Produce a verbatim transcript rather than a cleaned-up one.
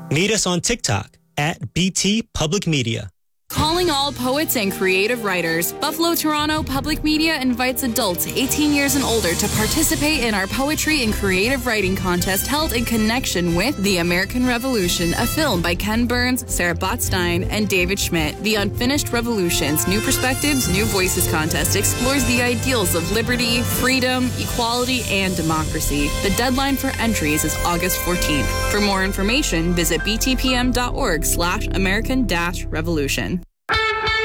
Meet us on TikTok at B T Public Media. Calling all poets and creative writers, Buffalo Toronto Public Media invites adults eighteen years and older to participate in our poetry and creative writing contest held in connection with The American Revolution, a film by Ken Burns, Sarah Botstein, and David Schmidt. The Unfinished Revolutions, New Perspectives, New Voices contest explores the ideals of liberty, freedom, equality, and democracy. The deadline for entries is August fourteenth. For more information, visit btpm.org slash American dash revolution.